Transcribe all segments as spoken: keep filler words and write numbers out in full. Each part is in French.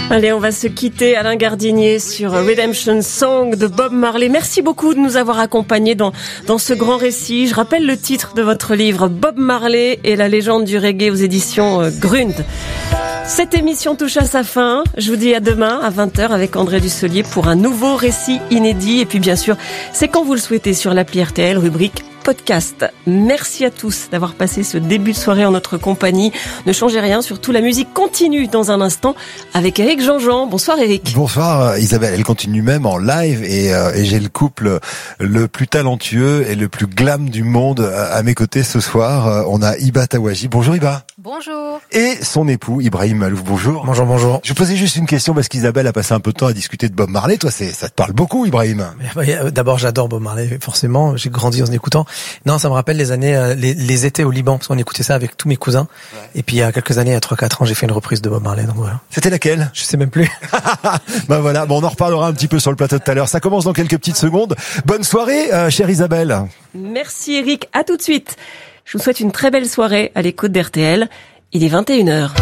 Allez, on va se quitter. Alain Gardinier sur Redemption Song de Bob Marley. Merci beaucoup de nous avoir accompagnés dans, dans ce grand récit. Je rappelle le titre de votre livre, Bob Marley et la légende du reggae aux éditions Grund. Cette émission touche à sa fin. Je vous dis à demain à vingt heures avec André Dussolier pour un nouveau récit inédit. Et puis bien sûr, c'est quand vous le souhaitez sur l'appli R T L, rubrique podcast. Merci à tous d'avoir passé ce début de soirée en notre compagnie. Ne changez rien, surtout la musique continue dans un instant avec Éric Jean-Jean. Bonsoir Éric. Bonsoir Isabelle, elle continue même en live et, euh, et j'ai le couple le plus talentueux et le plus glam du monde à mes côtés ce soir. On a Hiba Tawaji. Bonjour Hiba. Bonjour. Et son époux Ibrahim Malouf. Bonjour. Bonjour, bonjour. Je vous posais juste une question parce qu'Isabelle a passé un peu de temps à discuter de Bob Marley. Toi, c'est, ça te parle beaucoup Ibrahim. D'abord, j'adore Bob Marley, forcément. J'ai grandi en écoutant. Non, ça me rappelle les années, les, les étés au Liban, parce qu'on écoutait ça avec tous mes cousins. Ouais. Et puis il y a quelques années, il y a trois quatre ans, j'ai fait une reprise de Bob Marley. Donc voilà. C'était laquelle? Je sais même plus. Ben voilà, bon, on en reparlera un petit peu sur le plateau tout à l'heure. Ça commence dans quelques petites secondes. Bonne soirée, euh, chère Isabelle. Merci Eric, à tout de suite. Je vous souhaite une très belle soirée à l'écoute d'R T L. Il est vingt et une heures.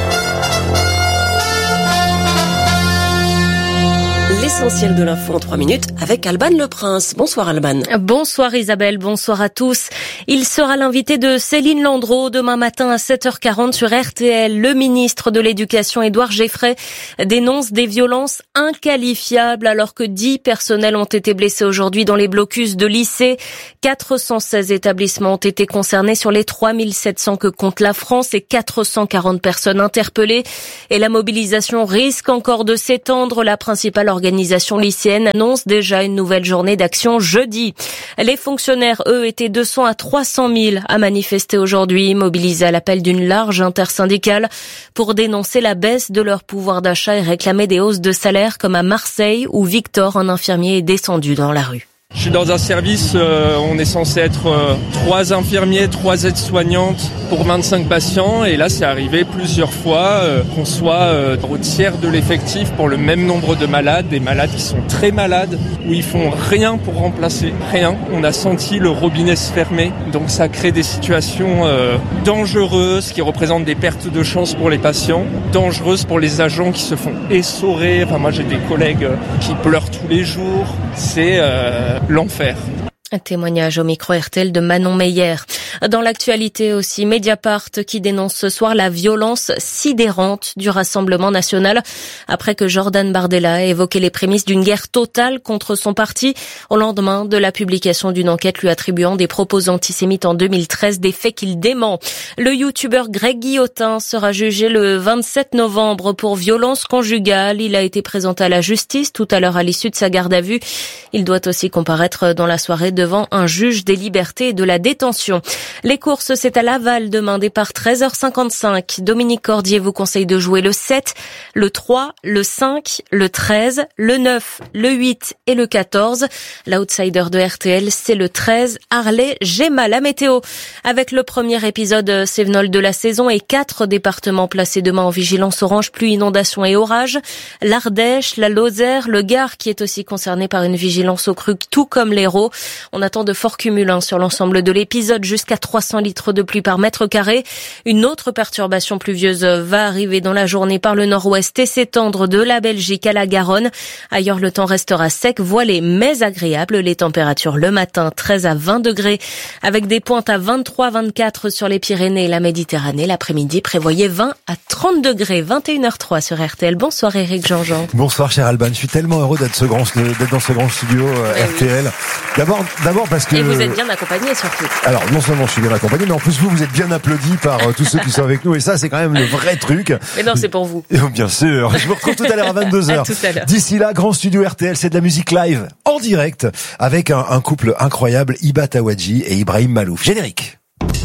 L'essentiel de l'info en trois minutes avec Alban Le Prince. Bonsoir Alban. Bonsoir Isabelle, bonsoir à tous. Il sera l'invité de Céline Landreau demain matin à sept heures quarante sur R T L. Le ministre de l'Éducation, Édouard Geffray, dénonce des violences inqualifiables alors que dix personnels ont été blessés aujourd'hui dans les blocus de lycées. quatre cent seize établissements ont été concernés sur les trois mille sept cents que compte la France et quatre cent quarante personnes interpellées. Et la mobilisation risque encore de s'étendre. La principale organisation L'organisation lycéenne annonce déjà une nouvelle journée d'action jeudi. Les fonctionnaires, eux, étaient deux cents à trois cent mille à manifester aujourd'hui, mobilisés à l'appel d'une large intersyndicale pour dénoncer la baisse de leur pouvoir d'achat et réclamer des hausses de salaire comme à Marseille où Victor, un infirmier, est descendu dans la rue. Je suis dans un service, euh, on est censé être euh, trois infirmiers, trois aides-soignantes pour vingt-cinq patients et là c'est arrivé plusieurs fois euh, qu'on soit euh, au tiers de l'effectif pour le même nombre de malades, des malades qui sont très malades, où ils font rien pour remplacer, rien. On a senti le robinet se fermer, donc ça crée des situations euh, dangereuses qui représentent des pertes de chance pour les patients, dangereuses pour les agents qui se font essorer. Enfin moi j'ai des collègues qui pleurent tous les jours, c'est... Euh, l'enfer. Un témoignage au micro R T L de Manon Meyer. Dans l'actualité aussi, Mediapart qui dénonce ce soir la violence sidérante du Rassemblement national après que Jordan Bardella a évoqué les prémices d'une guerre totale contre son parti au lendemain de la publication d'une enquête lui attribuant des propos antisémites en deux mille treize, des faits qu'il dément. Le youtubeur Greg Guillotin sera jugé le vingt-sept novembre pour violence conjugale. Il a été présenté à la justice tout à l'heure à l'issue de sa garde à vue. Il doit aussi comparaître dans la soirée devant un juge des libertés et de la détention. Les courses, c'est à Laval demain, départ treize heures cinquante-cinq. Dominique Cordier vous conseille de jouer le sept, le trois, le cinq, le treize, le neuf, le huit et le quatorze. L'outsider de R T L, c'est le treize, Harley Gemma. La météo, avec le premier épisode Cévenol de la saison et quatre départements placés demain en vigilance orange, pluie, inondation et orage. L'Ardèche, la Lozère, le Gard qui est aussi concerné par une vigilance au cru, tout comme l'Hérault. On attend de forts cumuls hein, sur l'ensemble de l'épisode, jusqu'à trois cents litres de pluie par mètre carré. Une autre perturbation pluvieuse va arriver dans la journée par le nord-ouest et s'étendre de la Belgique à la Garonne. Ailleurs, le temps restera sec, voilé, mais agréable. Les températures le matin, treize à vingt degrés, avec des pointes à vingt-trois à vingt-quatre sur les Pyrénées et la Méditerranée. L'après-midi, prévoyez vingt à trente degrés. vingt et une heures trois sur R T L. Bonsoir Éric Jean-Jean. Bonsoir cher Alban. Je suis tellement heureux d'être, ce grand, d'être dans ce grand studio euh, ouais, R T L. Oui. D'abord, d'abord parce que... Et vous êtes bien accompagné surtout. Alors, non seulement je suis bien accompagné, mais en plus vous, vous êtes bien applaudis par euh, tous ceux qui sont avec nous. Et ça, c'est quand même le vrai truc. Mais non, c'est pour vous. Et, bien sûr. Je vous retrouve tout à l'heure à vingt-deux heures. À tout à l'heure. D'ici là, grand studio R T L, c'est de la musique live, en direct, avec un, un couple incroyable, Hiba Tawaji et Ibrahim Malouf. Générique.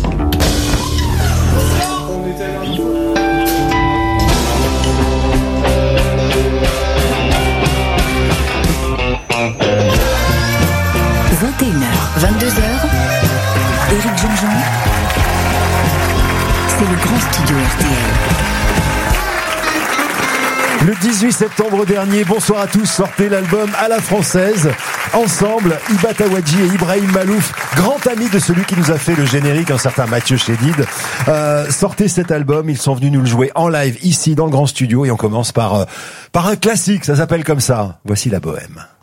vingt et une heures, vingt-deux heures, Éric Jean-Jean, c'est le grand studio R T L. le dix-huit septembre dernier. Bonsoir à tous, sortez l'album à la française. Ensemble, Iba Tawadji et Ibrahim Malouf, grand ami de celui qui nous a fait le générique, un certain Mathieu Chédid. Euh, sortez cet album, ils sont venus nous le jouer en live ici dans le grand studio et on commence par, euh, par un classique, ça s'appelle comme ça. Voici La Bohème.